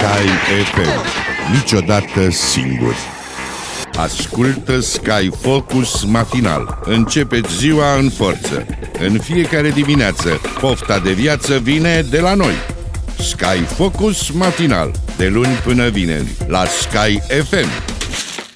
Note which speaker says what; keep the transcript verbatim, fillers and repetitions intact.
Speaker 1: Sky F M. Niciodată singur. Ascultă Sky Focus matinal. Începeți ziua în forță. În fiecare dimineață, pofta de viață vine de la noi. Sky Focus matinal, de luni până vineri, la Sky F M.